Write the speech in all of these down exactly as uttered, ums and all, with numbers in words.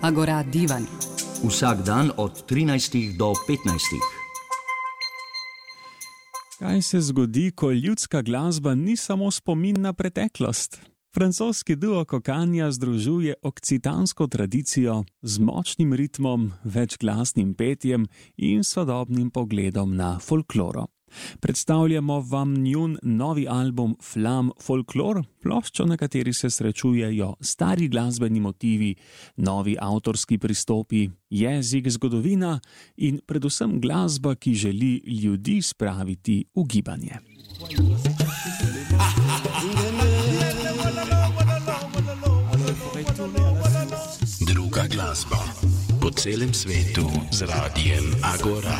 Agora divan. Vsak dan od trinajstih do petnajstih. Kaj se zgodi, ko ljudska glasba ni samo spomin na preteklost? Francoski duo Kokanja združuje okcitansko tradicijo z močnim ritmom, večglasnim petjem in sodobnim pogledom na folkloro. Predstavljamo vam njun novi album Flam Folklor, ploščo, na kateri se srečujejo stari glasbeni motivi, novi avtorski pristopi, jezik, zgodovina in predvsem glasba, ki želi ljudi spraviti v gibanje. Druga glasba po celem svetu z radijem Agora.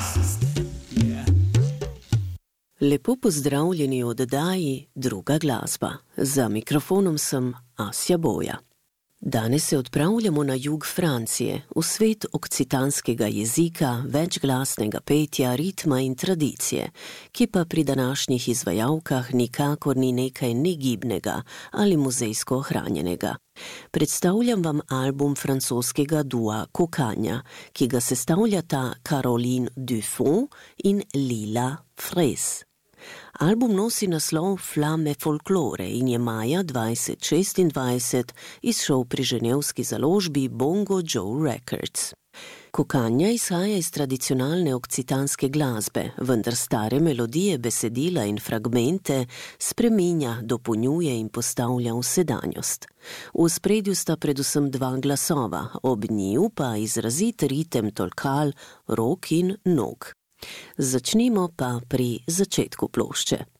Lepo pozdravljeni v oddaji Druga glasba. Za mikrofonom sem Asja Boja. Danes se odpravljamo na jug Francije, v svet okcitanskega jezika, večglasnega petja, ritma in tradicije, ki pa pri današnjih izvajalkah nikakor ni nekaj negibnega ali muzejsko ohranjenega. Predstavljam vam album francoskega dua Kokanja, ki ga sestavljata Caroline Dufont in Lila Fraisse. Album nosi naslov Flamme Folklore in je maja dvajset šestindvajset izšel pri ženevski založbi Bongo Joe Records. Kokanja izhaja iz tradicionalne okcitanske glasbe, vendar stare melodije, besedila in fragmente spreminja, dopolnjuje in postavlja v sedanjost. V ospredju sta predvsem dva glasova, ob njiju pa izrazit ritem tolkal, rok in nog. Začnimo pa pri začetku plošče.